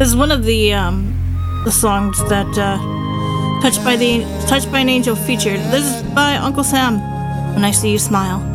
This is one of the songs that Touched by an Angel featured. This is by Uncle Sam. When I See You Smile.